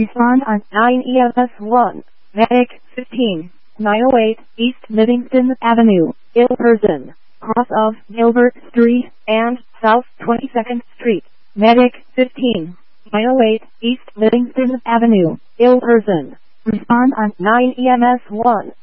Respond on 9 EMS 1. Medic 15. 908 East Livingston Avenue, ill person. Cross of Gilbert Street and South 22nd Street. Medic 15. 908 East Livingston Avenue, ill person. Respond on 9 EMS 1.